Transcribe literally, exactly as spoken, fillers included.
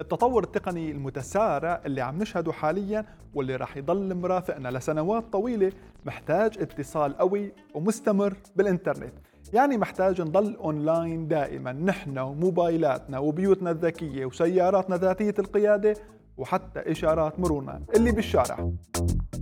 التطور التقني المتسارع اللي عم نشهده حاليا واللي راح يضل مرافقنا لسنوات طويلة محتاج اتصال قوي ومستمر بالإنترنت. يعني محتاج نضل أونلاين دائما، نحن وموبايلاتنا وبيوتنا الذكية وسياراتنا ذاتية القيادة وحتى إشارات مرورنا اللي بالشارع.